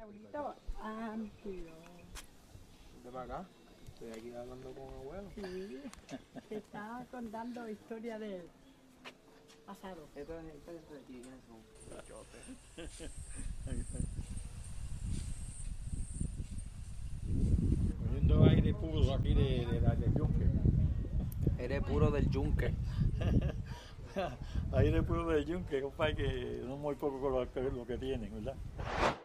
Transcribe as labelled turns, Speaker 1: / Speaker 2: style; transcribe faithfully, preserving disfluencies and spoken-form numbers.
Speaker 1: Raulito, amplio.
Speaker 2: ¿De para acá? Estoy aquí hablando con abuelo.
Speaker 1: Sí, te estaba contando historia del pasado.
Speaker 2: Esto es esto es de aquí, ¿quiénes son? Chote.
Speaker 3: Cogiendo aire puro aquí de, de, de, del yunque.
Speaker 2: Eres puro del yunque.
Speaker 3: Aire puro del yunque, compadre, que no muy poco con lo, lo que tienen, ¿verdad?